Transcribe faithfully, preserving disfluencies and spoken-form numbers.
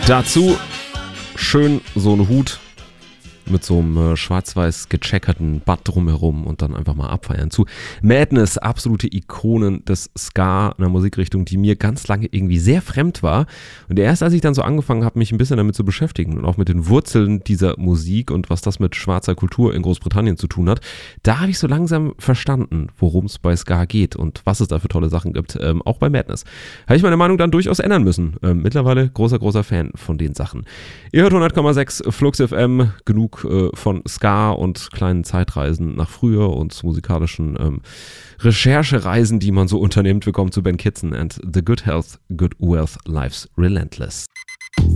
Dazu schön so ein Hut mit so einem äh, schwarz-weiß gecheckerten Band drumherum und dann einfach mal abfeiern. Zu Madness, absolute Ikonen des Ska, einer Musikrichtung, die mir ganz lange irgendwie sehr fremd war. Und erst als ich dann so angefangen habe, mich ein bisschen damit zu beschäftigen und auch mit den Wurzeln dieser Musik und was das mit schwarzer Kultur in Großbritannien zu tun hat, da habe ich so langsam verstanden, worum es bei Ska geht und was es da für tolle Sachen gibt, ähm, auch bei Madness. Habe ich meine Meinung dann durchaus ändern müssen. Ähm, mittlerweile großer, großer Fan von den Sachen. Ihr hört hundert Komma sechs Flux F M, genug von Ska und kleinen Zeitreisen nach früher und musikalischen ähm, Recherchereisen, die man so unternimmt. Willkommen zu Ben Kitson and The Good Health, Good Wealth, Life's Relentless.